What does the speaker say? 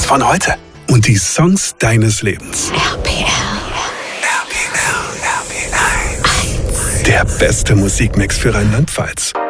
von heute. Und die Songs deines Lebens. RPR. Der beste Musikmix für Rheinland-Pfalz.